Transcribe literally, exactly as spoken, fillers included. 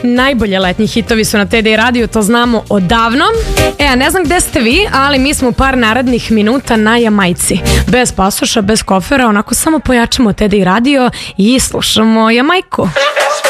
Najbolje letnji hitovi su na T D radiju, to znamo odavno. E, a ne znam gde ste vi, ali mi smo par narednih minuta na Jamajci. Bez pasoša, bez kofera, onako samo pojačamo T D radio i slušamo Jamajku.